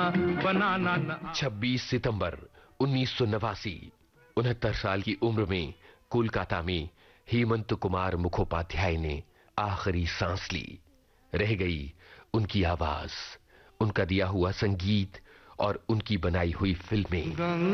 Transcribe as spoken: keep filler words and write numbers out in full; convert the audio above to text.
बनाना न छब्बीस सितंबर उन्नीस सौ नवासी, उनहत्तर साल की उम्र में कोलकाता में हेमंत कुमार मुखोपाध्याय ने आखिरी सांस ली। रह गई उनकी आवाज, उनका दिया हुआ संगीत और उनकी बनाई हुई फिल्में।